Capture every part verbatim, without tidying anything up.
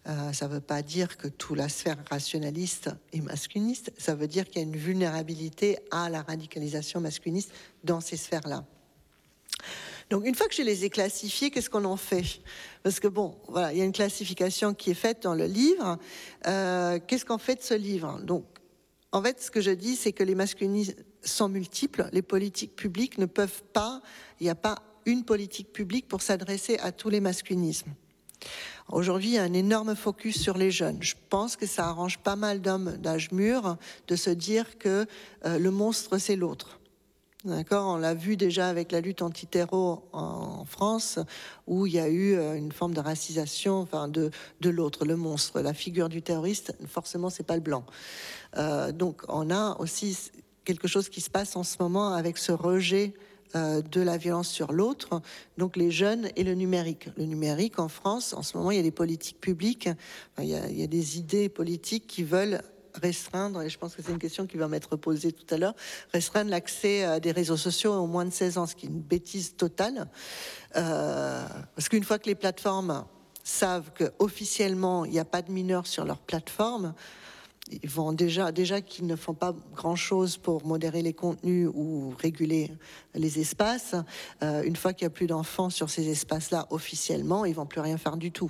Euh, ça ne veut pas dire que toute la sphère rationaliste est masculiniste, ça veut dire qu'il y a une vulnérabilité à la radicalisation masculiniste dans ces sphères-là. Donc, une fois que je les ai classifiés, qu'est-ce qu'on en fait? Parce que bon, voilà, il y a une classification qui est faite dans le livre. Euh, qu'est-ce qu'on fait de ce livre? Donc, en fait, ce que je dis, c'est que les masculinismes sont multiples. Les politiques publiques ne peuvent pas, il n'y a pas une politique publique pour s'adresser à tous les masculinismes. Aujourd'hui, il y a un énorme focus sur les jeunes. Je pense que ça arrange pas mal d'hommes d'âge mûr de se dire que euh, le monstre, c'est l'autre. D'accord, on l'a vu déjà avec la lutte anti-terreau en France, où il y a eu une forme de racisation, enfin de de l'autre, le monstre, la figure du terroriste. Forcément, c'est pas le blanc. Euh, donc, on a aussi quelque chose qui se passe en ce moment avec ce rejet euh, de la violence sur l'autre. Donc, les jeunes et le numérique. Le numérique en France, en ce moment, il y a des politiques publiques, il y a, il y a des idées politiques qui veulent restreindre, et je pense que c'est une question qui va m'être posée tout à l'heure, restreindre l'accès à des réseaux sociaux aux moins de seize ans, ce qui est une bêtise totale. Euh, parce qu'une fois que les plateformes savent qu'officiellement, il n'y a pas de mineurs sur leur plateforme, ils vont déjà, déjà qu'ils ne font pas grand-chose pour modérer les contenus ou réguler les espaces. Euh, une fois qu'il n'y a plus d'enfants sur ces espaces-là, officiellement, ils ne vont plus rien faire du tout.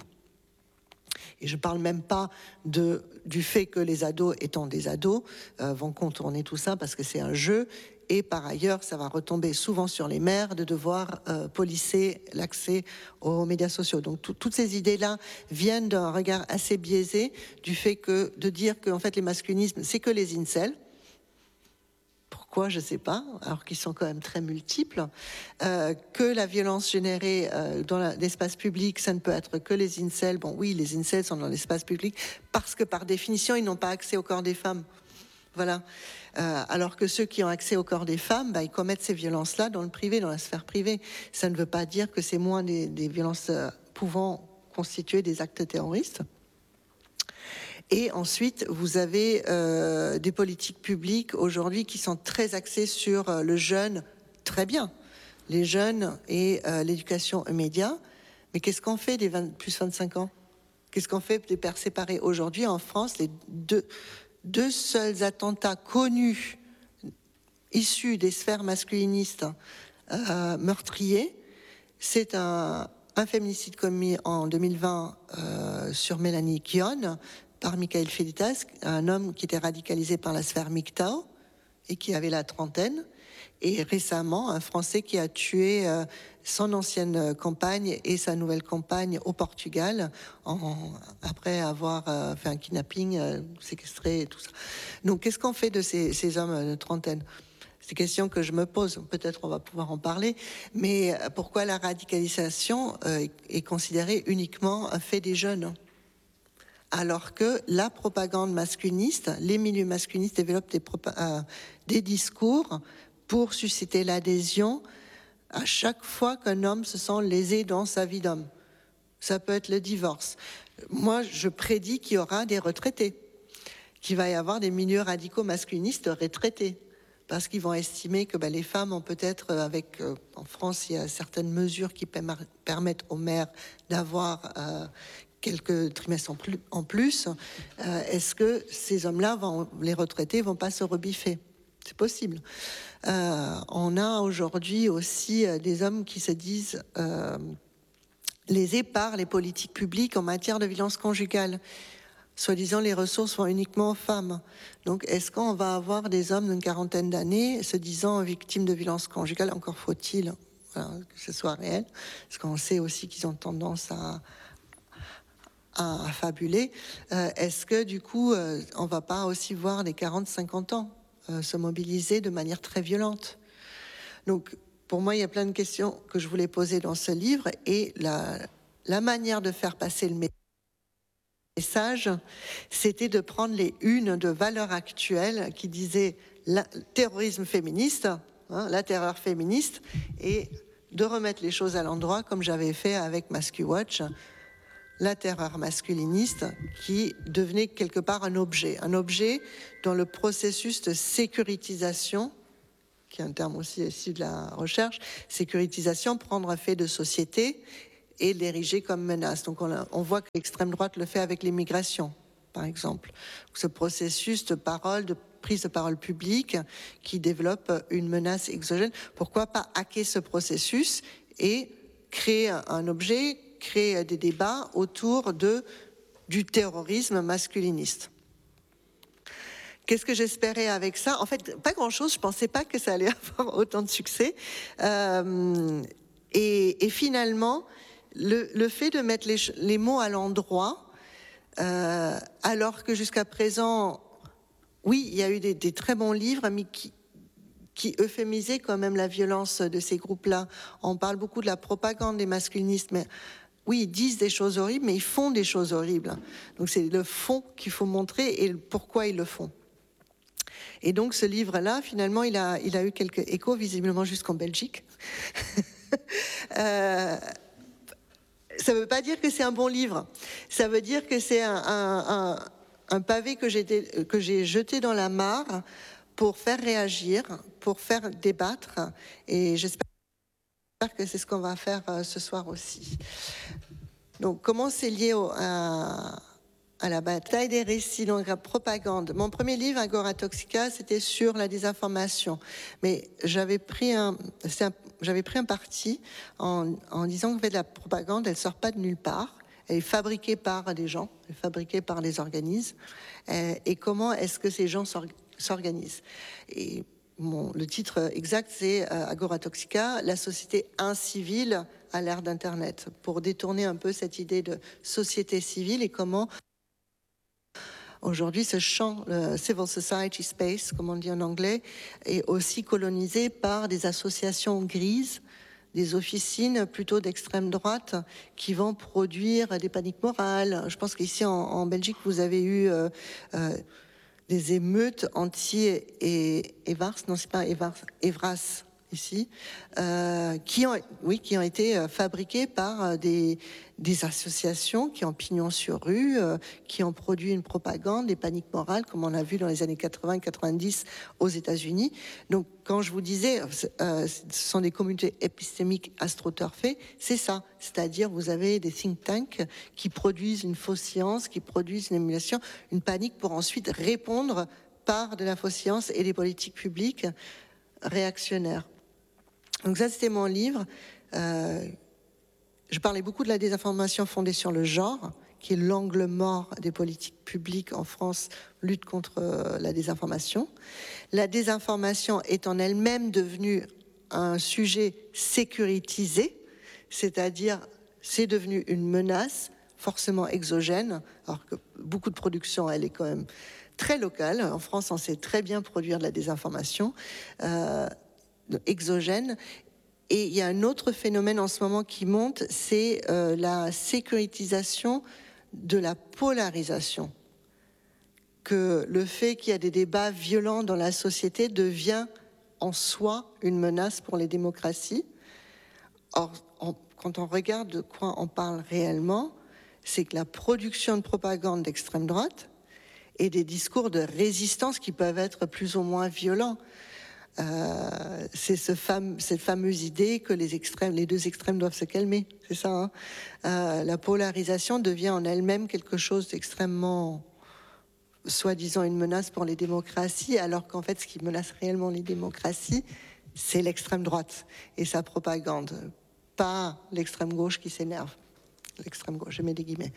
Et je ne parle même pas de, du fait que les ados, étant des ados, euh, vont contourner tout ça parce que c'est un jeu. Et par ailleurs, ça va retomber souvent sur les mères de devoir euh, policer l'accès aux médias sociaux. Donc tout, toutes ces idées-là viennent d'un regard assez biaisé du fait que de dire que en fait les masculinismes, c'est que les incels. Pourquoi, je ne sais pas, alors qu'ils sont quand même très multiples, euh, que la violence générée euh, dans la, l'espace public, ça ne peut être que les incels. Bon, oui, les incels sont dans l'espace public parce que par définition, ils n'ont pas accès au corps des femmes. Voilà. Euh, alors que ceux qui ont accès au corps des femmes, bah, ils commettent ces violences-là dans le privé, dans la sphère privée. Ça ne veut pas dire que c'est moins des, des violences euh, pouvant constituer des actes terroristes. Et ensuite, vous avez euh, des politiques publiques aujourd'hui qui sont très axées sur euh, le jeune, très bien, les jeunes et euh, l'éducation aux médias. Mais qu'est-ce qu'on fait des vingt, plus vingt-cinq ans? Qu'est-ce qu'on fait des pères séparés? Aujourd'hui, en France, les deux, deux seuls attentats connus issus des sphères masculinistes euh, meurtriers, c'est un, un féminicide commis en deux mille vingt euh, sur Mélanie Kion, par Michael Felitas, un homme qui était radicalisé par la sphère M G T O W et qui avait la trentaine, et récemment un Français qui a tué euh, son ancienne compagne et sa nouvelle compagne au Portugal en, après avoir euh, fait un kidnapping, euh, séquestré et tout ça. Donc qu'est-ce qu'on fait de ces, ces hommes de trentaine? C'est une question que je me pose, peut-être on va pouvoir en parler, mais pourquoi la radicalisation euh, est considérée uniquement un fait des jeunes ? Alors que la propagande masculiniste, les milieux masculinistes développent des, euh, des discours pour susciter l'adhésion à chaque fois qu'un homme se sent lésé dans sa vie d'homme. Ça peut être le divorce. Moi, je prédis qu'il y aura des retraités, qu'il va y avoir des milieux radicaux masculinistes retraités, parce qu'ils vont estimer que ben, les femmes ont peut-être, avec, euh, en France, il y a certaines mesures qui permettent aux mères d'avoir euh, quelques trimestres en plus. En plus euh, est-ce que ces hommes-là, vont, les retraités, vont pas se rebiffer? C'est possible. Euh, on a aujourd'hui aussi euh, des hommes qui se disent euh, lésés par les politiques publiques en matière de violence conjugale. Soi-disant, les ressources vont uniquement aux femmes. Donc, est-ce qu'on va avoir des hommes d'une quarantaine d'années se disant victimes de violences conjugales? Encore faut-il voilà, que ce soit réel, parce qu'on sait aussi qu'ils ont tendance à à fabuler. Euh, est-ce que du coup, euh, on va pas aussi voir des quarante cinquante ans euh, se mobiliser de manière très violente? Donc, pour moi, il y a plein de questions que je voulais poser dans ce livre, et la, la manière de faire passer le message, c'était de prendre les unes de Valeurs Actuelles qui disaient la, terrorisme féministe, hein, la terreur féministe, et de remettre les choses à l'endroit, comme j'avais fait avec MascuWatch, la terreur masculiniste, qui devenait quelque part un objet, un objet dans le processus de sécurisation, qui est un terme aussi issu de la recherche, sécurisation, prendre un fait de société, et l'ériger comme menace. Donc on, a, on voit que l'extrême droite le fait avec l'immigration, par exemple. Ce processus de parole, de prise de parole publique qui développe une menace exogène. Pourquoi pas hacker ce processus et créer un objet, créer des débats autour de, du terrorisme masculiniste. Qu'est-ce que j'espérais avec ça? En fait, pas grand-chose. Je ne pensais pas que ça allait avoir autant de succès. Euh, et, et finalement, le, le fait de mettre les, les mots à l'endroit, euh, alors que jusqu'à présent, oui, il y a eu des, des très bons livres, mais qui, qui euphémisaient quand même la violence de ces groupes-là. On parle beaucoup de la propagande des masculinistes, mais oui, ils disent des choses horribles, mais ils font des choses horribles. Donc c'est le fond qu'il faut montrer et pourquoi ils le font. Et donc ce livre-là, finalement, il a, il a eu quelques échos, visiblement jusqu'en Belgique. euh, ça ne veut pas dire que c'est un bon livre. Ça veut dire que c'est un, un, un, un pavé que j'ai, que j'ai jeté dans la mare pour faire réagir, pour faire débattre. Et j'espère que c'est ce qu'on va faire ce soir aussi. Donc, comment c'est lié au, à... à la bataille des récits, donc la propagande. Mon premier livre, Agora Toxica, c'était sur la désinformation. Mais j'avais pris un, un, j'avais pris un parti en, en disant que la propagande, elle ne sort pas de nulle part. Elle est fabriquée par des gens, elle est fabriquée par les organismes. Et, et comment est-ce que ces gens s'organisent? Et bon, le titre exact, c'est Agora Toxica, la société incivile à l'ère d'Internet, pour détourner un peu cette idée de société civile et comment aujourd'hui, ce champ, le civil society space, comme on dit en anglais, est aussi colonisé par des associations grises, des officines plutôt d'extrême droite qui vont produire des paniques morales. Je pense qu'ici en, en Belgique, vous avez eu euh, euh, des émeutes anti-Evars, non, c'est pas Evars, Evras ici, euh, qui ont, oui, qui ont été fabriquées par des, des associations qui ont pignon sur rue, euh, qui ont produit une propagande, des paniques morales, comme on a vu dans les années quatre-vingts quatre-vingt-dix aux États-Unis. Donc, quand je vous disais, euh, ce sont des communautés épistémiques astroturfées, c'est ça. C'est-à-dire, vous avez des think tanks qui produisent une fausse science, qui produisent une émulation, une panique pour ensuite répondre par de la fausse science et des politiques publiques réactionnaires. Donc ça, c'était mon livre. Euh, je parlais beaucoup de la désinformation fondée sur le genre, qui est l'angle mort des politiques publiques en France, lutte contre la désinformation. La désinformation est en elle-même devenue un sujet sécuritisé, c'est-à-dire c'est devenu une menace forcément exogène, alors que beaucoup de production, elle est quand même très locale. En France, on sait très bien produire de la désinformation. Euh, exogène. Et il y a un autre phénomène en ce moment qui monte, c'est euh, la sécurisation de la polarisation. Que le fait qu'il y a des débats violents dans la société devient en soi une menace pour les démocraties. Or, on, quand on regarde de quoi on parle réellement, c'est que la production de propagande d'extrême droite et des discours de résistance qui peuvent être plus ou moins violents. Euh, c'est ce fame, cette fameuse idée que les, extrêmes, les deux extrêmes doivent se calmer, c'est ça. Hein euh, la polarisation devient en elle-même quelque chose d'extrêmement, soi-disant une menace pour les démocraties, alors qu'en fait, ce qui menace réellement les démocraties, c'est l'extrême droite et sa propagande, pas l'extrême gauche qui s'énerve. L'extrême gauche, je mets des guillemets.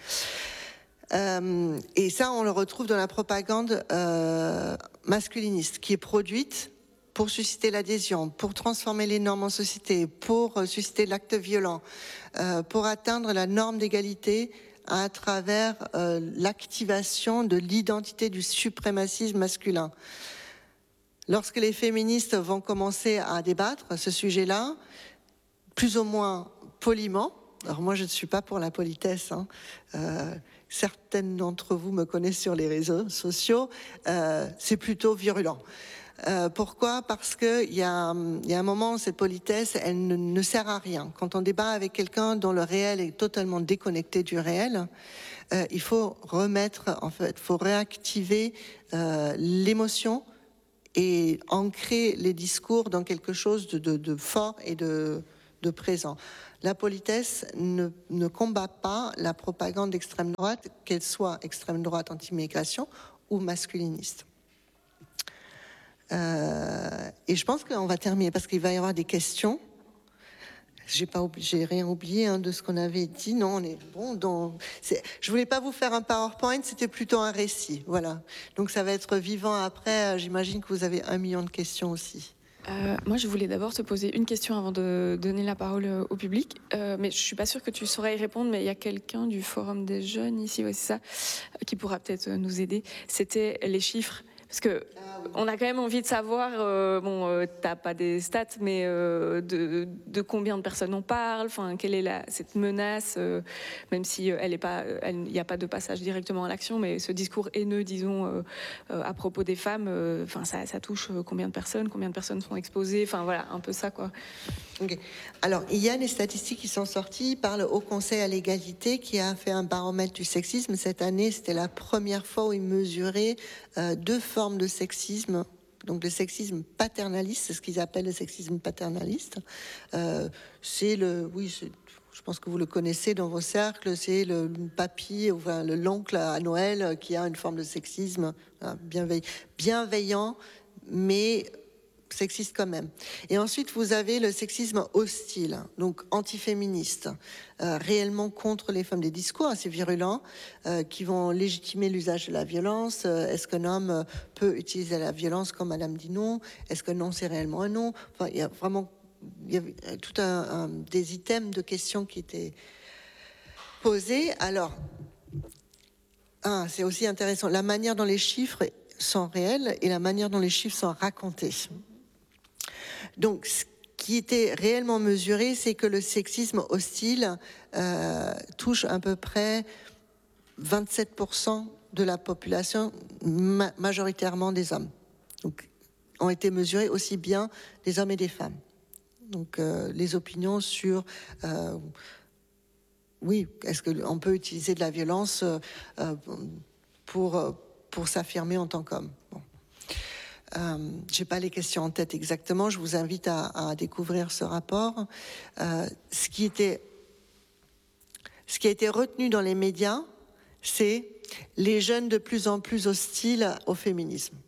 Euh, et ça, on le retrouve dans la propagande euh, masculiniste, qui est produite pour susciter l'adhésion, pour transformer les normes en société, pour susciter l'acte violent, euh, pour atteindre la norme d'égalité à travers euh, l'activation de l'identité du suprémacisme masculin. Lorsque les féministes vont commencer à débattre ce sujet-là, plus ou moins poliment, alors moi je ne suis pas pour la politesse, hein, euh, certaines d'entre vous me connaissent sur les réseaux sociaux, euh, c'est plutôt virulent. Euh, pourquoi? Parce qu'il y a, y a un moment où cette politesse, elle ne, ne sert à rien. Quand on débat avec quelqu'un dont le réel est totalement déconnecté du réel, euh, il faut remettre, en fait, il faut réactiver euh, l'émotion et ancrer les discours dans quelque chose de, de, de fort et de, de présent. La politesse ne, ne combat pas la propagande d'extrême droite, qu'elle soit extrême droite anti-immigration ou masculiniste. Euh, et je pense qu'on va terminer parce qu'il va y avoir des questions. J'ai pas, j'ai rien oublié hein, de ce qu'on avait dit. Non, on est bon. Dans, c'est, je voulais pas vous faire un PowerPoint, c'était plutôt un récit. Voilà. Donc ça va être vivant après. J'imagine que vous avez un million de questions aussi. Euh, moi, je voulais d'abord te poser une question avant de donner la parole au public. Euh, mais je suis pas sûre que tu saurais y répondre. Mais il y a quelqu'un du Forum des jeunes ici, ouais, c'est ça, qui pourra peut-être nous aider. C'était les chiffres. Parce que ah, oui. On a quand même envie de savoir, euh, bon, euh, t'as pas des stats, mais euh, de, de combien de personnes on parle, enfin, quelle est la, cette menace, euh, même si elle est pas, il n'y a pas de passage directement à l'action, mais ce discours haineux, disons, euh, euh, à propos des femmes, enfin, euh, ça, ça touche combien de personnes, combien de personnes sont exposées, enfin voilà, un peu ça, quoi. Okay. Alors, il y a des statistiques qui sont sorties par le Haut Conseil à l'égalité qui a fait un baromètre du sexisme. Cette année, c'était la première fois où il mesurait euh, deux formes de sexisme. Donc, le sexisme paternaliste, c'est ce qu'ils appellent le sexisme paternaliste. Euh, c'est le... Oui, c'est, je pense que vous le connaissez dans vos cercles. C'est le papy, enfin, le l'oncle à Noël qui a une forme de sexisme hein, bienveillant, bienveillant mais... sexiste quand même. Et ensuite, vous avez le sexisme hostile, donc antiféministe, euh, réellement contre les femmes, des discours assez virulents euh, qui vont légitimer l'usage de la violence. Euh, est-ce qu'un homme peut utiliser la violence comme Madame dit non? Est-ce que non, c'est réellement un non? Enfin, il y a vraiment il y a tout un, un des items de questions qui étaient posés. Alors, ah, c'est aussi intéressant, la manière dont les chiffres sont réels et la manière dont les chiffres sont racontés. Donc, ce qui était réellement mesuré, c'est que le sexisme hostile euh, touche à peu près vingt-sept pour cent de la population, ma- majoritairement des hommes. Donc, ont été mesurés aussi bien des hommes et des femmes. Donc, euh, les opinions sur... Euh, oui, est-ce qu'on peut utiliser de la violence euh, pour, pour s'affirmer en tant qu'homme? Bon. Euh, je n'ai pas les questions en tête exactement, je vous invite à, à découvrir ce rapport. Euh, ce, qui était, ce qui a été retenu dans les médias, c'est les jeunes de plus en plus hostiles au féminisme.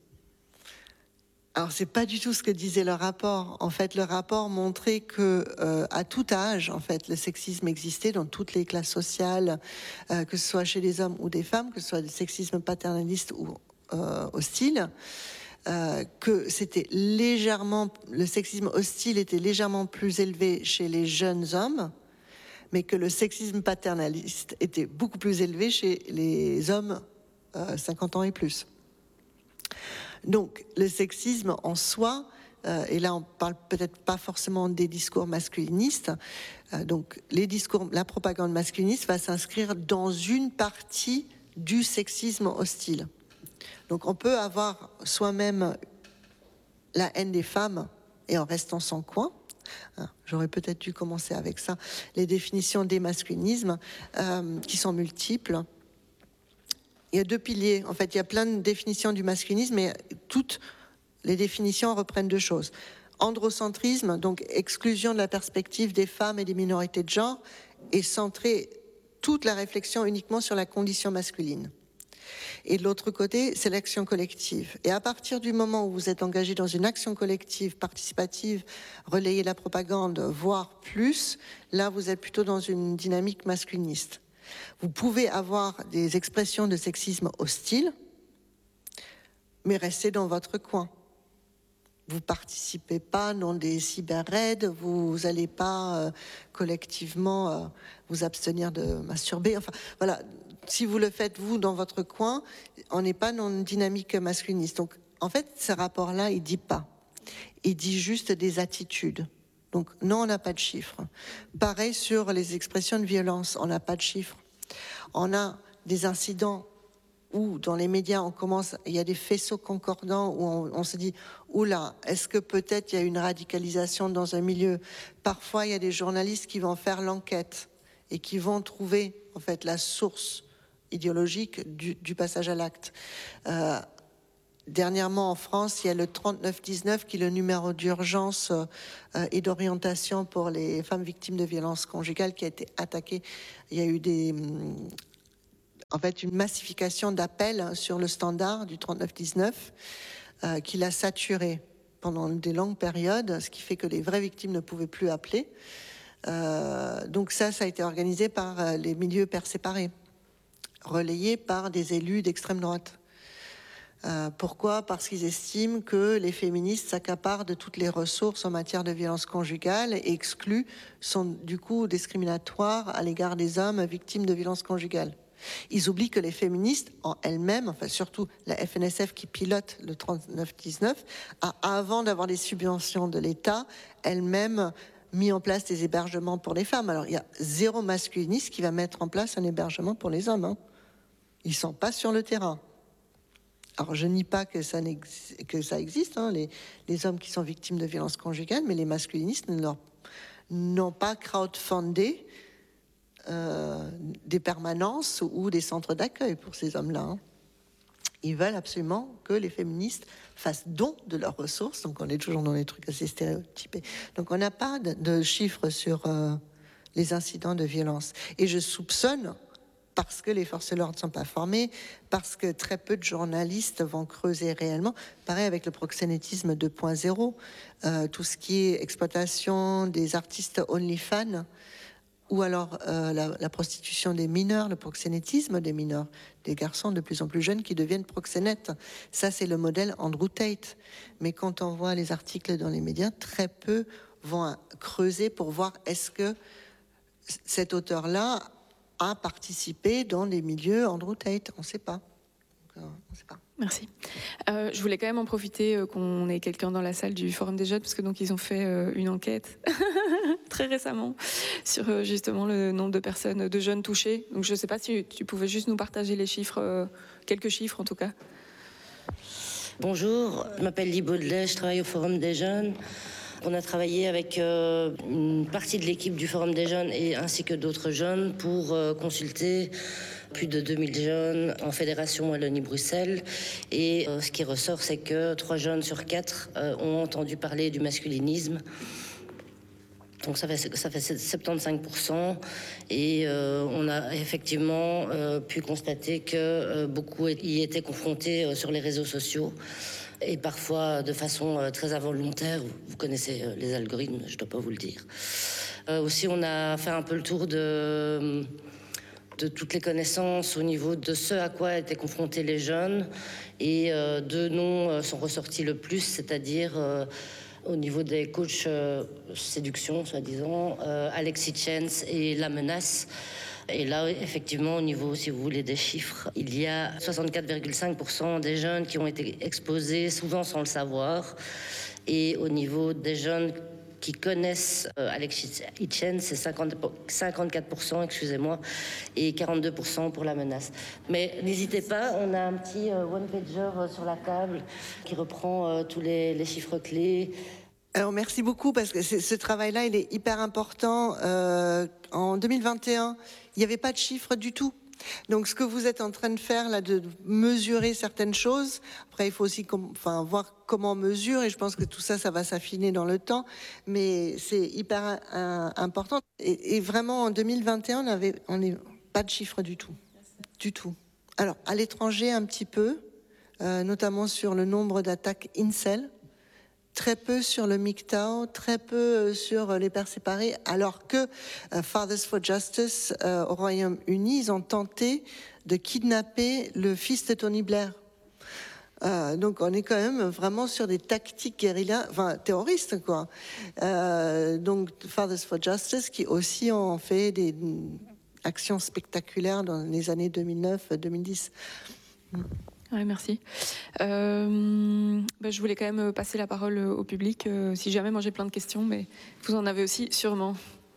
Alors, c'est pas du tout ce que disait le rapport. En fait, le rapport montrait que, euh, à tout âge, en fait, le sexisme existait dans toutes les classes sociales, euh, que ce soit chez les hommes ou des femmes, que ce soit le sexisme paternaliste ou euh, hostile. Euh, que c'était légèrement, le sexisme hostile était légèrement plus élevé chez les jeunes hommes, mais que le sexisme paternaliste était beaucoup plus élevé chez les hommes euh, cinquante ans et plus. Donc, le sexisme en soi, euh, et là on parle peut-être pas forcément des discours masculinistes, euh, donc les discours, la propagande masculiniste va s'inscrire dans une partie du sexisme hostile. Donc on peut avoir soi-même la haine des femmes et en restant sans coin. J'aurais peut-être dû commencer avec ça. Les définitions des masculinismes euh, qui sont multiples. Il y a deux piliers. En fait, il y a plein de définitions du masculinisme, mais toutes les définitions reprennent deux choses. Androcentrisme, donc exclusion de la perspective des femmes et des minorités de genre, et centrer toute la réflexion uniquement sur la condition masculine. Et de l'autre côté, c'est l'action collective. Et à partir du moment où vous êtes engagé dans une action collective, participative, relayer la propagande, voire plus, là, vous êtes plutôt dans une dynamique masculiniste. Vous pouvez avoir des expressions de sexisme hostile, mais rester dans votre coin. Vous participez pas dans des cyber-raids, vous n'allez pas euh, collectivement euh, vous abstenir de masturber. Enfin, voilà. Si vous le faites, vous, dans votre coin, on n'est pas dans une dynamique masculiniste. Donc, en fait, ce rapport-là, il dit pas. Il dit juste des attitudes. Donc, non, on n'a pas de chiffres. Pareil sur les expressions de violence, on n'a pas de chiffres. On a des incidents où, dans les médias, on commence, il y a des faisceaux concordants où on, on se dit, oula, est-ce que peut-être il y a une radicalisation dans un milieu? Parfois, il y a des journalistes qui vont faire l'enquête et qui vont trouver, en fait, la source idéologique du, du passage à l'acte. Euh, dernièrement en France, il y a le trente-neuf dix-neuf qui est le numéro d'urgence euh, et d'orientation pour les femmes victimes de violences conjugales qui a été attaqué. Il y a eu des, en fait, une massification d'appels sur le standard du trente-neuf dix-neuf euh, qui l'a saturé pendant des longues périodes, ce qui fait que les vraies victimes ne pouvaient plus appeler. Euh, donc ça, ça a été organisé par les milieux pères séparés, relayé par des élus d'extrême droite. Euh, pourquoi ? Parce qu'ils estiment que les féministes s'accaparent de toutes les ressources en matière de violence conjugale et excluent, sont du coup discriminatoires à l'égard des hommes victimes de violences conjugales. Ils oublient que les féministes en elles-mêmes, enfin surtout la F N S F qui pilote le trente-neuf dix-neuf, a, avant d'avoir des subventions de l'État, elle-même mis en place des hébergements pour les femmes. Alors il y a zéro masculiniste qui va mettre en place un hébergement pour les hommes. Hein. Ils ne sont pas sur le terrain. Alors, je nie pas que ça, que ça existe, hein, les, les hommes qui sont victimes de violences conjugales, mais les masculinistes n'ont pas crowdfundé euh, des permanences ou des centres d'accueil pour ces hommes-là. Hein. Ils veulent absolument que les féministes fassent don de leurs ressources, donc on est toujours dans des trucs assez stéréotypés. Donc, on n'a pas de, de chiffres sur euh, les incidents de violence. Et je soupçonne, parce que les forces de l'ordre ne sont pas formées, parce que très peu de journalistes vont creuser réellement. Pareil avec le proxénétisme deux point zéro, euh, tout ce qui est exploitation des artistes OnlyFans, ou alors euh, la, la prostitution des mineurs, le proxénétisme des mineurs, des garçons de plus en plus jeunes qui deviennent proxénètes. Ça, c'est le modèle Andrew Tate. Mais quand on voit les articles dans les médias, très peu vont creuser pour voir est-ce que cet auteur-là a participé dans les milieux Andrew Tate. On ne sait pas. Donc, euh, on sait pas. Merci. Euh, je voulais quand même en profiter euh, qu'on ait quelqu'un dans la salle du Forum des Jeunes, parce que donc ils ont fait euh, une enquête très récemment sur euh, justement le nombre de personnes, de jeunes touchés. Donc je ne sais pas si tu pouvais juste nous partager les chiffres, euh, quelques chiffres en tout cas. Bonjour, je m'appelle Ly Baudelet, je travaille au Forum des Jeunes. On a travaillé avec euh, une partie de l'équipe du Forum des Jeunes et ainsi que d'autres jeunes pour euh, consulter plus de deux mille jeunes en fédération Wallonie-Bruxelles. Et euh, ce qui ressort, c'est que trois jeunes sur quatre euh, ont entendu parler du masculinisme. Donc ça fait, ça fait soixante-quinze pour cent et euh, on a effectivement euh, pu constater que euh, beaucoup y étaient confrontés euh, sur les réseaux sociaux. Et parfois de façon euh, très involontaire. Vous connaissez euh, les algorithmes, je ne dois pas vous le dire. Euh, aussi, on a fait un peu le tour de, de toutes les connaissances au niveau de ce à quoi étaient confrontés les jeunes. Et euh, deux noms euh, sont ressortis le plus, c'est-à-dire euh, au niveau des coachs euh, séduction, soi-disant, euh, Alexis Chance et La Menace. Et là, effectivement, au niveau, si vous voulez, des chiffres, il y a soixante-quatre virgule cinq pour cent des jeunes qui ont été exposés, souvent sans le savoir. Et au niveau des jeunes qui connaissent euh, Alexis Hitchens, c'est cinquante-quatre pour cent, excusez-moi, et quarante-deux pour cent pour La Menace. Mais n'hésitez pas, on a un petit euh, one-pager euh, sur la table qui reprend euh, tous les, les chiffres clés. Alors merci beaucoup parce que ce travail-là, il est hyper important. Euh, en deux mille vingt et un, il n'y avait pas de chiffres du tout. Donc ce que vous êtes en train de faire là, de mesurer certaines choses. Après, il faut aussi com- enfin, voir comment on mesure et je pense que tout ça, ça va s'affiner dans le temps. Mais c'est hyper euh, important. Et, et vraiment, en deux mille vingt et un, on n'avait on est pas de chiffres du tout. Du tout. Alors, à l'étranger, un petit peu, euh, notamment sur le nombre d'attaques incel. Très peu sur le M G T O W, très peu sur les pères séparés, alors que euh, Fathers for Justice euh, au Royaume-Uni, ils ont tenté de kidnapper le fils de Tony Blair. Euh, donc on est quand même vraiment sur des tactiques guérilla, enfin terroristes quoi. Euh, donc Fathers for Justice qui aussi ont fait des actions spectaculaires dans les années deux mille neuf deux mille dix. Ouais, merci. Euh, bah, je voulais quand même passer la parole au public. Euh, si jamais, moi j'ai plein de questions, mais vous en avez aussi sûrement.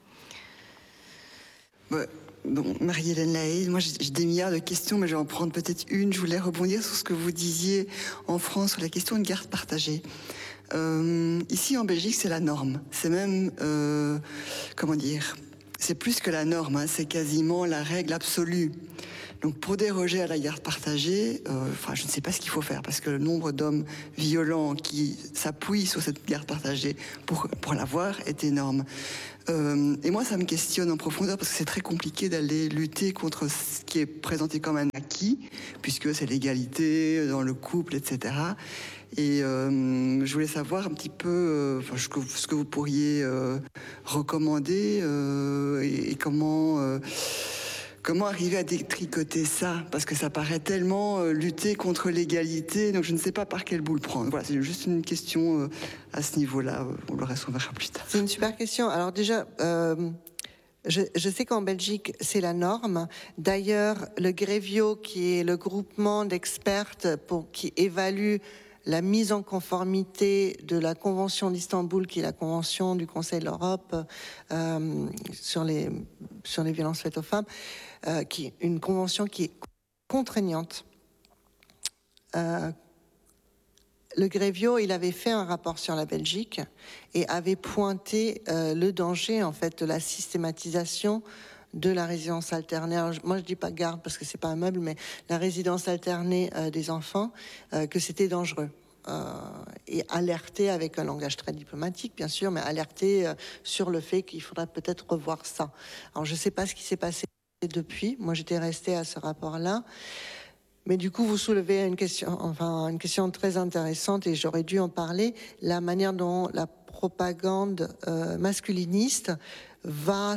Ouais, bon, Marie-Hélène Lahaye, moi j'ai des milliards de questions, mais je vais en prendre peut-être une. Je voulais rebondir sur ce que vous disiez en France sur la question de garde partagée. Euh, ici en Belgique, c'est la norme. C'est même, euh, comment dire, c'est plus que la norme, hein, c'est quasiment la règle absolue. Donc pour déroger à la garde partagée, euh, enfin, je ne sais pas ce qu'il faut faire, parce que le nombre d'hommes violents qui s'appuient sur cette garde partagée pour, pour l'avoir est énorme. Euh, et moi, ça me questionne en profondeur, parce que c'est très compliqué d'aller lutter contre ce qui est présenté comme un acquis, puisque c'est l'égalité dans le couple, et cetera. Et euh, je voulais savoir un petit peu euh, enfin, ce, que, ce que vous pourriez euh, recommander euh, et, et comment... Euh, Comment arriver à détricoter ça? Parce que ça paraît tellement euh, lutter contre l'égalité, donc je ne sais pas par quel bout le prendre. Voilà, c'est juste une question euh, à ce niveau-là. On le reste, on verra plus tard. C'est une super question. Alors déjà, euh, je, je sais qu'en Belgique, c'est la norme. D'ailleurs, le Grevio, qui est le groupement d'experts pour, qui évalue la mise en conformité de la Convention d'Istanbul, qui est la Convention du Conseil de l'Europe euh, sur, les, sur les violences faites aux femmes, euh, qui est une convention qui est contraignante. Euh, le Grevio, il avait fait un rapport sur la Belgique et avait pointé euh, le danger en fait de la systématisation de la résidence alternée. Alors, moi, je dis pas garde parce que c'est pas un meuble, mais la résidence alternée euh, des enfants, euh, que c'était dangereux. Euh, et alerter avec un langage très diplomatique, bien sûr, mais alerter euh, sur le fait qu'il faudrait peut-être revoir ça. Alors, je sais pas ce qui s'est passé depuis. Moi, j'étais restée à ce rapport-là. Mais du coup, vous soulevez une question, enfin, une question très intéressante et j'aurais dû en parler. La manière dont la propagande euh, masculiniste va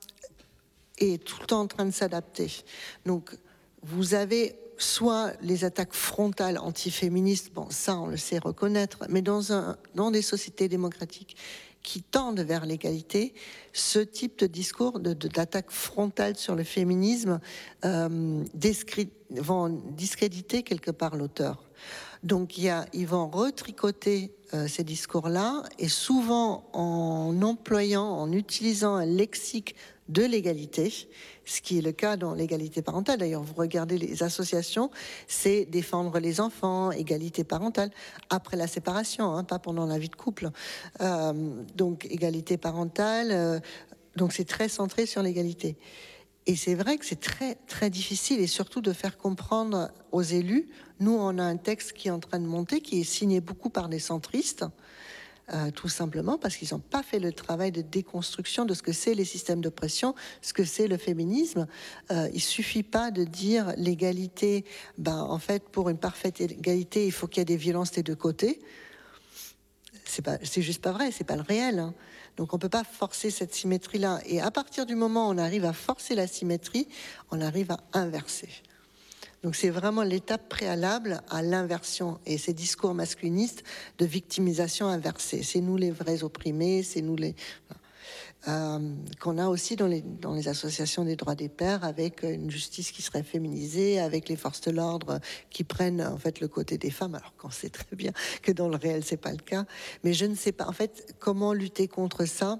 est tout le temps en train de s'adapter. Donc, vous avez soit les attaques frontales antiféministes, bon, ça, on le sait reconnaître, mais dans, un, dans des sociétés démocratiques qui tendent vers l'égalité, ce type de discours de, de, d'attaque frontale sur le féminisme euh, discré- vont discréditer quelque part l'auteur. Donc, il y a, ils vont retricoter euh, ces discours-là, et souvent en employant, en utilisant un lexique de l'égalité, ce qui est le cas dans l'égalité parentale. D'ailleurs, vous regardez les associations, c'est défendre les enfants, égalité parentale, après la séparation, hein, pas pendant la vie de couple. Euh, donc, égalité parentale, euh, donc c'est très centré sur l'égalité. Et c'est vrai que c'est très, très difficile, et surtout de faire comprendre aux élus. Nous, on a un texte qui est en train de monter, qui est signé beaucoup par des centristes, Euh, tout simplement parce qu'ils n'ont pas fait le travail de déconstruction de ce que c'est les systèmes d'oppression, ce que c'est le féminisme. Euh, il suffit pas de dire l'égalité, ben, en fait, pour une parfaite égalité, il faut qu'il y ait des violences des deux côtés. C'est pas, c'est juste pas vrai, c'est pas le réel. Hein. Donc on peut pas forcer cette symétrie-là. Et à partir du moment où on arrive à forcer la symétrie, on arrive à inverser. Donc c'est vraiment l'étape préalable à l'inversion et ces discours masculinistes de victimisation inversée. C'est nous les vrais opprimés, c'est nous les... Euh, qu'on a aussi dans les, dans les associations des droits des pères, avec une justice qui serait féminisée, avec les forces de l'ordre qui prennent en fait le côté des femmes, alors qu'on sait très bien que dans le réel c'est pas le cas. Mais je ne sais pas en fait comment lutter contre ça.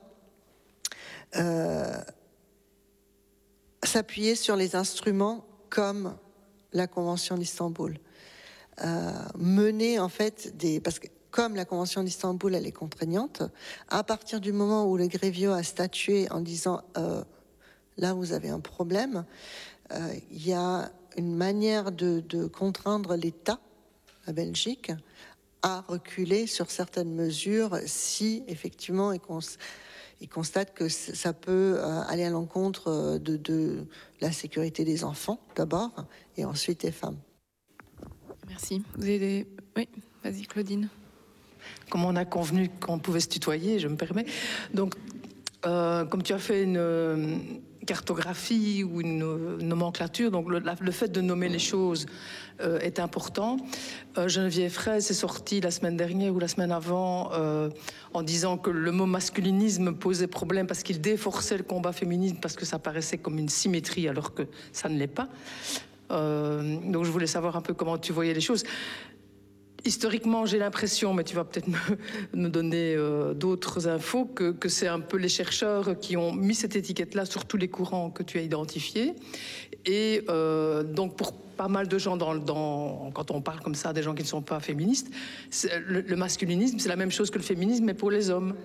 Euh, s'appuyer sur les instruments comme la Convention d'Istanbul, euh, mener en fait des... Parce que comme la Convention d'Istanbul, elle est contraignante, à partir du moment où le Grevio a statué en disant euh, là vous avez un problème, euh, il y a une manière de, de contraindre l'État, la Belgique, à reculer sur certaines mesures si effectivement il, cons- il constate que ça peut euh, aller à l'encontre de, de la sécurité des enfants d'abord et ensuite des femmes. Merci. Vous avez des... Oui, vas-y Claudine. Comme on a convenu qu'on pouvait se tutoyer, je me permets. Donc, euh, comme tu as fait une euh, cartographie ou une euh, nomenclature, donc le, la, le fait de nommer les choses euh, est important. Euh, Geneviève Fraisse est sortie la semaine dernière ou la semaine avant euh, en disant que le mot masculinisme posait problème parce qu'il déforçait le combat féministe parce que ça paraissait comme une symétrie alors que ça ne l'est pas. Euh, donc je voulais savoir un peu comment tu voyais les choses. Historiquement, j'ai l'impression, mais tu vas peut-être me, me donner euh, d'autres infos, que, que c'est un peu les chercheurs qui ont mis cette étiquette-là sur tous les courants que tu as identifiés. Et euh, donc, pour pas mal de gens, dans, dans, quand on parle comme ça des gens qui ne sont pas féministes, le, le masculinisme, c'est la même chose que le féminisme, mais pour les hommes.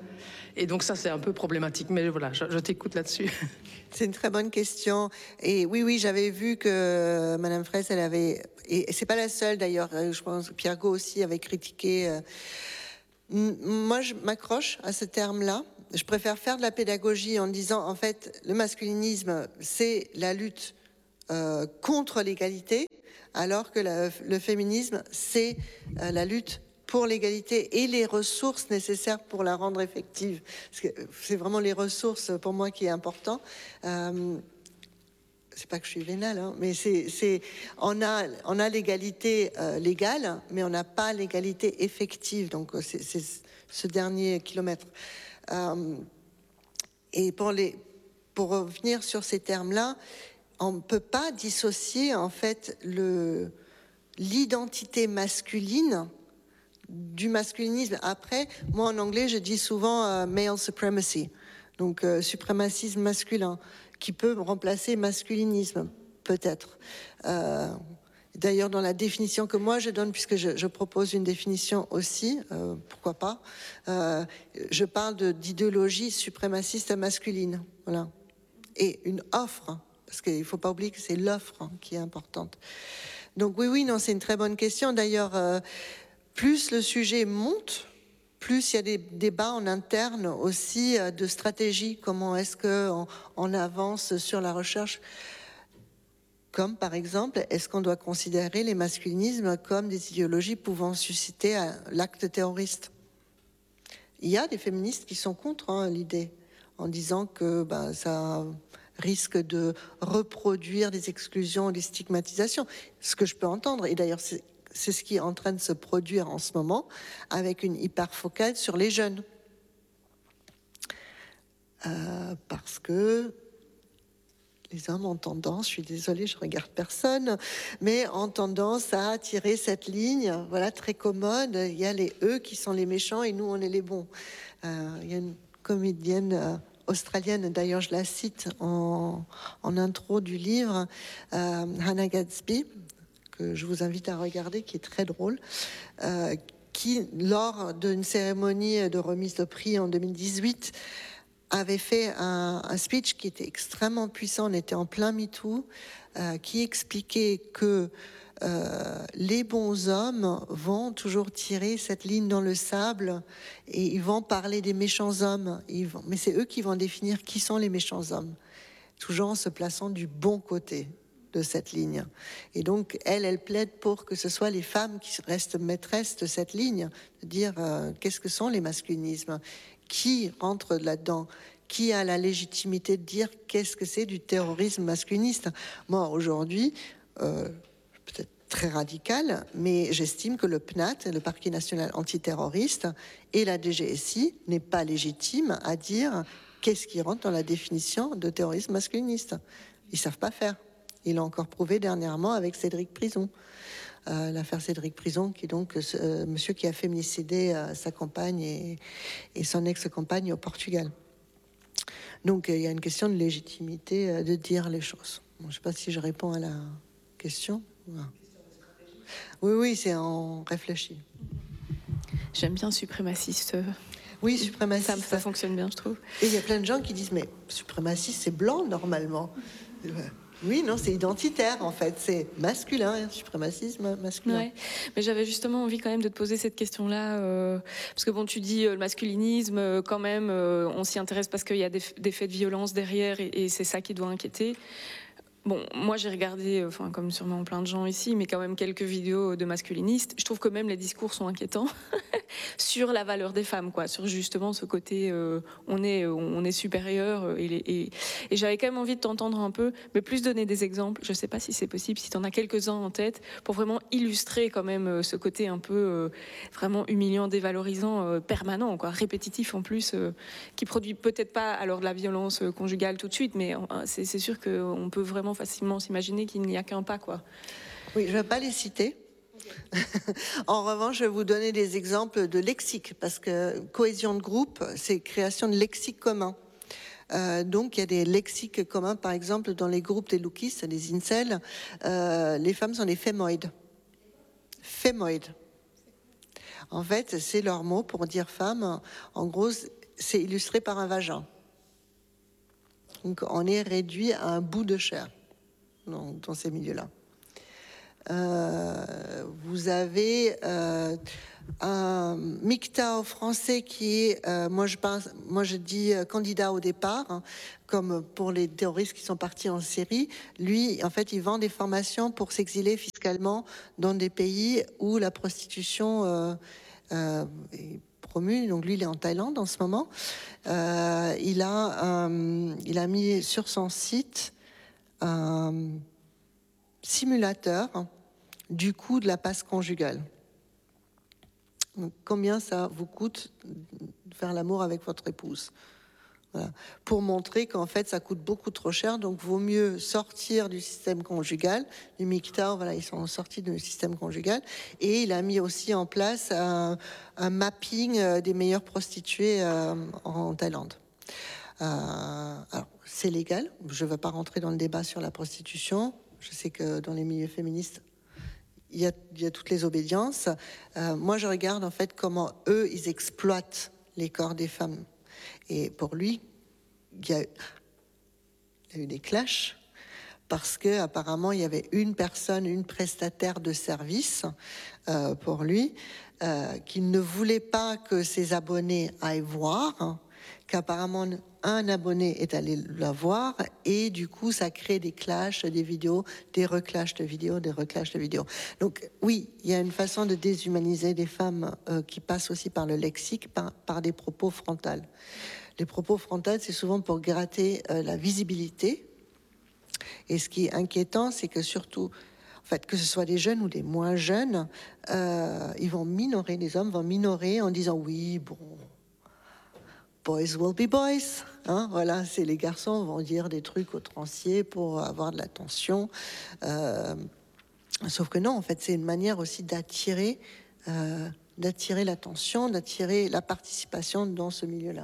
Et donc ça, c'est un peu problématique. Mais voilà, je, je t'écoute là-dessus. C'est une très bonne question. Et oui, oui, j'avais vu que Madame Fraisse, elle avait, et c'est pas la seule d'ailleurs, je pense que Pierre Gault aussi avait critiqué. Euh, moi, je m'accroche à ce terme-là. Je préfère faire de la pédagogie en disant, en fait, le masculinisme, c'est la lutte euh, contre l'égalité, alors que la, le féminisme, c'est euh, la lutte pour l'égalité et les ressources nécessaires pour la rendre effective. C'est vraiment les ressources pour moi qui est important. Euh, c'est pas que je suis vénale, hein, mais c'est, c'est, on a, on a l'égalité euh, légale, mais on n'a pas l'égalité effective. Donc c'est, c'est ce dernier kilomètre. Euh, et pour les, pour revenir sur ces termes-là, on ne peut pas dissocier en fait le, l'identité masculine du masculinisme. Après, moi en anglais, je dis souvent euh, male supremacy, donc euh, suprémacisme masculin, qui peut remplacer masculinisme, peut-être. Euh, D'ailleurs, dans la définition que moi je donne, puisque je, je propose une définition aussi, euh, pourquoi pas, euh, je parle de, d'idéologie suprémaciste masculine, voilà, et une offre, parce qu'il ne faut pas oublier que c'est l'offre qui est importante. Donc oui, oui, non, c'est une très bonne question. D'ailleurs, euh, plus le sujet monte, plus il y a des débats en interne aussi de stratégie. Comment est-ce qu'on on avance sur la recherche? Comme par exemple, est-ce qu'on doit considérer les masculinismes comme des idéologies pouvant susciter l'acte terroriste? Il y a des féministes qui sont contre hein, l'idée, en disant que ben, ça risque de reproduire des exclusions, des stigmatisations. Ce que je peux entendre, et d'ailleurs c'est C'est ce qui est en train de se produire en ce moment, avec une hyperfocale sur les jeunes. Euh, parce que les hommes ont tendance, je suis désolée, je regarde personne, mais ont tendance à tirer cette ligne, voilà, très commode. Il y a les eux qui sont les méchants et nous, on est les bons. Euh, il y a une comédienne euh, australienne, d'ailleurs, je la cite en, en intro du livre, euh, Hannah Gadsby, que je vous invite à regarder, qui est très drôle, euh, qui, lors d'une cérémonie de remise de prix en deux mille dix-huit, avait fait un, un speech qui était extrêmement puissant, on était en plein MeToo, euh, qui expliquait que euh, les bons hommes vont toujours tirer cette ligne dans le sable et ils vont parler des méchants hommes, ils vont, mais c'est eux qui vont définir qui sont les méchants hommes, toujours en se plaçant du bon côté de cette ligne. Et donc, elle, elle plaide pour que ce soit les femmes qui restent maîtresses de cette ligne, de dire euh, qu'est-ce que sont les masculinismes, qui rentre là-dedans, qui a la légitimité de dire qu'est-ce que c'est du terrorisme masculiniste. Moi, aujourd'hui, euh, peut-être très radical, mais j'estime que le P N A T, le Parquet national antiterroriste, et la D G S I n'est pas légitime à dire qu'est-ce qui rentre dans la définition de terrorisme masculiniste. Ils savent pas faire. Il l'a encore prouvé dernièrement avec Cédric Prison. Euh, l'affaire Cédric Prison, qui est donc euh, monsieur qui a féminicidé euh, sa compagne et, et son ex-compagne au Portugal. Donc euh, il y a une question de légitimité euh, de dire les choses. Bon, je ne sais pas si je réponds à la question. Ouais. Oui, oui, c'est en réfléchi. J'aime bien suprémaciste. Oui, suprémaciste. Ça, ça fonctionne bien, je trouve. Et il y a plein de gens qui disent, mais suprémaciste, c'est blanc normalement. Oui, non, c'est identitaire en fait, c'est masculin, suprémacisme masculin. Ouais. Mais j'avais justement envie quand même de te poser cette question-là, euh, parce que bon, tu dis euh, le masculinisme, euh, quand même, euh, on s'y intéresse parce qu'il y a des, des faits de violence derrière, et, et c'est ça qui doit inquiéter. Bon, moi j'ai regardé, enfin comme sûrement plein de gens ici, mais quand même quelques vidéos de masculinistes. Je trouve que même les discours sont inquiétants sur la valeur des femmes, quoi, sur justement ce côté euh, on est on est supérieur. Et, et, et j'avais quand même envie de t'entendre un peu, mais plus donner des exemples. Je sais pas si c'est possible, si tu en as quelques-uns en tête, pour vraiment illustrer quand même ce côté un peu euh, vraiment humiliant, dévalorisant, euh, permanent, quoi, répétitif en plus, euh, qui produit peut-être pas alors de la violence conjugale tout de suite, mais euh, c'est, c'est sûr qu'on peut vraiment facilement s'imaginer qu'il n'y a qu'un pas, quoi. Oui, je ne vais pas les citer. En revanche, je vais vous donner des exemples de lexique, parce que cohésion de groupe, c'est création de lexique commun. Euh, donc, il y a des lexiques communs, par exemple, dans les groupes des lookies, des incels, euh, les femmes sont des fémoïdes. Fémoïdes. En fait, c'est leur mot pour dire femme. En gros, c'est illustré par un vagin. Donc on est réduit à un bout de chair dans, dans ces milieux-là. Euh, vous avez euh, un M G T A O français qui est, euh, moi, je pense, moi je dis euh, candidat au départ, hein, comme pour les terroristes qui sont partis en Syrie. Lui, en fait, il vend des formations pour s'exiler fiscalement dans des pays où la prostitution euh, euh, est promue. Donc lui, il est en Thaïlande en ce moment. Euh, il, a, euh, il a mis sur son site un simulateur du coût de la passe conjugale. Donc, combien ça vous coûte de faire l'amour avec votre épouse? Voilà. Pour montrer qu'en fait ça coûte beaucoup trop cher, donc vaut mieux sortir du système conjugal. Les M G T A O, voilà, ils sont sortis du système conjugal, et il a mis aussi en place un, un mapping des meilleures prostituées euh, en Thaïlande. Euh, alors c'est légal, je ne veux pas rentrer dans le débat sur la prostitution. Je sais que dans les milieux féministes, il y a, il y a toutes les obédiences. Euh, moi, je regarde en fait comment eux, ils exploitent les corps des femmes. Et pour lui, il y a, il y a eu des clashs parce que apparemment, il y avait une personne, une prestataire de service euh, pour lui, euh, qui ne voulait pas que ses abonnés aillent voir, hein, qu'apparemment un abonné est allé la voir, et du coup ça crée des clashs, des vidéos, des reclashs de vidéos, des reclashs de vidéos. Donc oui, il y a une façon de déshumaniser des femmes euh, qui passe aussi par le lexique, par, par des propos frontales. Les propos frontales, c'est souvent pour gratter euh, la visibilité. Et ce qui est inquiétant, c'est que surtout, en fait, que ce soit des jeunes ou des moins jeunes, euh, ils vont minorer, les hommes vont minorer en disant oui, bon, boys will be boys, hein, voilà, c'est les garçons vont dire des trucs outranciers pour avoir de l'attention. Euh, sauf que non, en fait, c'est une manière aussi d'attirer, euh, d'attirer l'attention, d'attirer la participation dans ce milieu-là.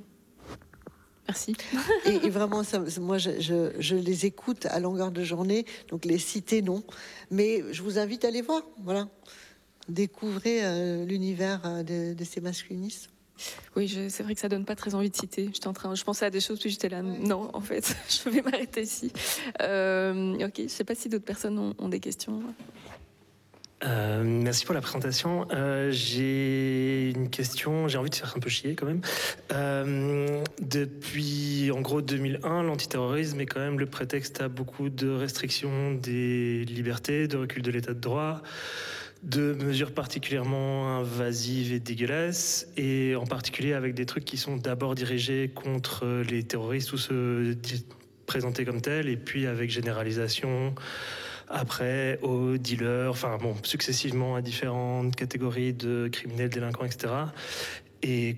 Merci. Et, et vraiment, ça, moi, je, je, je les écoute à longueur de journée, donc les citer, non. Mais je vous invite à les voir, voilà. Découvrez euh, l'univers euh, de, de ces masculinistes. Oui, je, c'est vrai que ça donne pas très envie de citer. J'étais en train, je pensais à des choses, puis j'étais là, non, en fait, je vais m'arrêter ici. Euh, ok, je sais pas si d'autres personnes ont, ont des questions. Euh, merci pour la présentation. Euh, j'ai une question, j'ai envie de faire un peu chier quand même. Euh, depuis en gros deux mille un, l'antiterrorisme est quand même le prétexte à beaucoup de restrictions des libertés, de recul de l'état de droit, de mesures particulièrement invasives et dégueulasses, et en particulier avec des trucs qui sont d'abord dirigés contre les terroristes ou se présenter comme tels, et puis avec généralisation après aux dealers, enfin bon, successivement à différentes catégories de criminels, délinquants, et cetera. Et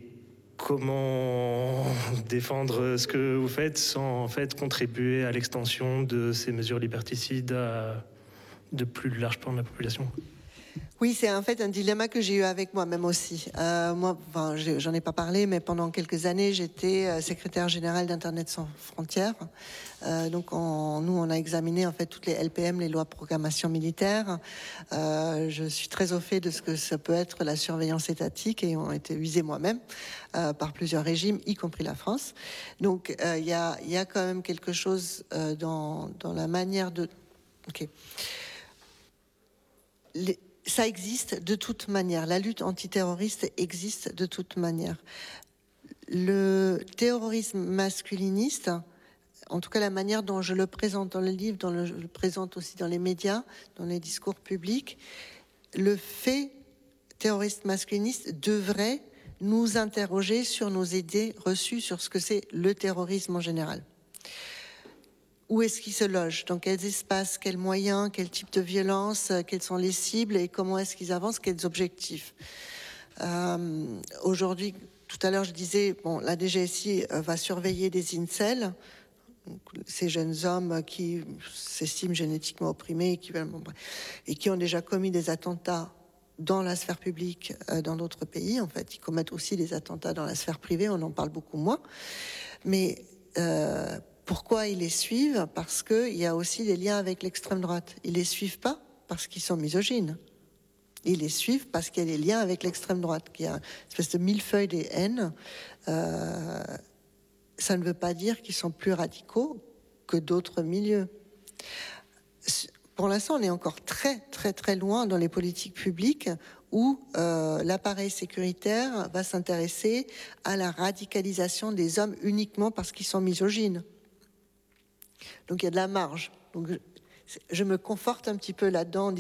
comment défendre ce que vous faites sans en fait contribuer à l'extension de ces mesures liberticides à de plus large pans de la population? Oui, c'est en fait un dilemma que j'ai eu avec moi-même aussi. Euh, moi, enfin, j'en ai pas parlé, mais pendant quelques années, j'étais secrétaire générale d'Internet sans frontières. Euh, donc, on, nous, on a examiné en fait toutes les L P M, les lois de programmation militaire. Euh, je suis très au fait de ce que ça peut être la surveillance étatique, et on a été visé moi-même euh, par plusieurs régimes, y compris la France. Donc, il euh, y, a, y a quand même quelque chose euh, dans, dans la manière de... Ok. Les... Ça existe de toute manière. La lutte antiterroriste existe de toute manière. Le terrorisme masculiniste, en tout cas la manière dont je le présente dans le livre, dont je le présente aussi dans les médias, dans les discours publics, le fait terroriste masculiniste devrait nous interroger sur nos idées reçues sur ce que c'est le terrorisme en général. Où est-ce qu'ils se logent? Dans quels espaces? Quels moyens? Quel type de violence? Quelles sont les cibles? Et comment est-ce qu'ils avancent? Quels objectifs? euh, Aujourd'hui, tout à l'heure, je disais, bon, la D G S I va surveiller des incels, donc, ces jeunes hommes qui s'estiment génétiquement opprimés et qui, et qui ont déjà commis des attentats dans la sphère publique, euh, dans d'autres pays. En fait, ils commettent aussi des attentats dans la sphère privée, on en parle beaucoup moins. Mais... Euh, Pourquoi ils les suivent? Parce qu'il y a aussi des liens avec l'extrême droite. Ils ne les suivent pas parce qu'ils sont misogynes. Ils les suivent parce qu'il y a des liens avec l'extrême droite, qui a une espèce de millefeuille des haines. Euh, ça ne veut pas dire qu'ils sont plus radicaux que d'autres milieux. Pour l'instant, on est encore très, très, très loin dans les politiques publiques où euh, l'appareil sécuritaire va s'intéresser à la radicalisation des hommes uniquement parce qu'ils sont misogynes. Donc il y a de la marge. Donc, je, je me conforte un petit peu là-dedans.